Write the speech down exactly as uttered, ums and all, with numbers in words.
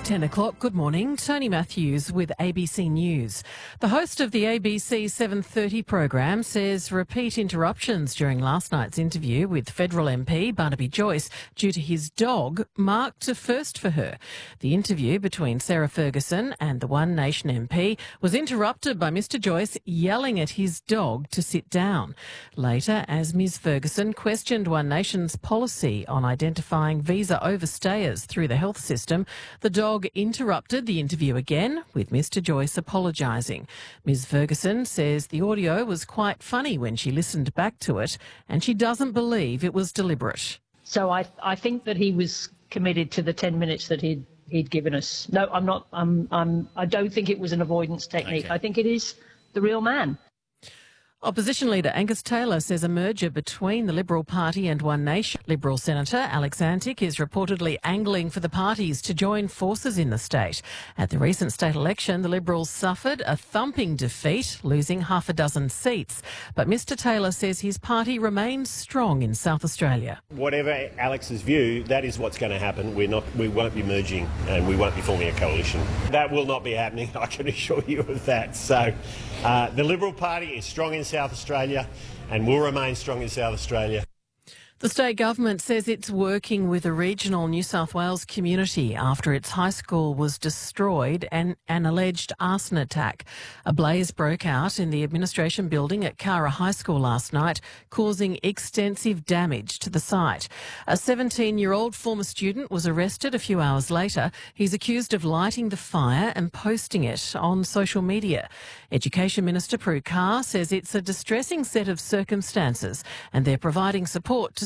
ten o'clock. Good morning. Tony Matthews with A B C News. The host of the A B C seven thirty program says repeat interruptions during last night's interview with federal M P Barnaby Joyce due to his dog marked a first for her. The interview between Sarah Ferguson and the One Nation M P was interrupted by Mr Joyce yelling at his dog to sit down. Later, as Ms Ferguson questioned One Nation's policy on identifying visa overstayers through the health system, the dog interrupted the interview again, with Mr Joyce apologising. Ms Ferguson says the audio was quite funny when she listened back to it, and she doesn't believe it was deliberate. So I, I think that he was committed to the ten minutes that he'd, he'd given us. No, I'm not. I'm, I'm, I don't think it was an avoidance technique. Okay. I think it is the real man. Opposition leader Angus Taylor says a merger between the Liberal Party and One Nation. Liberal Senator Alex Antic is reportedly angling for the parties to join forces in the state. At the recent state election, the Liberals suffered a thumping defeat, losing half a dozen seats. But Mr Taylor says his party remains strong in South Australia. Whatever Alex's view, that is what's going to happen. We're not, we won't be merging and we won't be forming a coalition. That will not be happening, I can assure you of that. So uh, the Liberal Party is strong in South Australia and will remain strong in South Australia. The state government says it's working with a regional New South Wales community after its high school was destroyed and an alleged arson attack. A blaze broke out in the administration building at Cara High School last night, causing extensive damage to the site. A seventeen-year-old former student was arrested a few hours later. He's accused of lighting the fire and posting it on social media. Education Minister Prue Carr says it's a distressing set of circumstances and they're providing support to